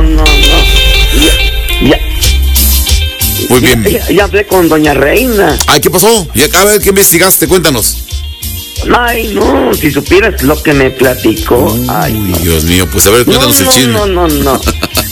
no. Ya. Muy bien. Ya hablé con doña Reina. Ay, ¿qué pasó? Y acá, a ver, ¿qué investigaste? Cuéntanos. Ay, no, si supieras lo que me platicó. Ay, Uy, no. Dios mío, pues a ver, cuéntanos el chisme. No.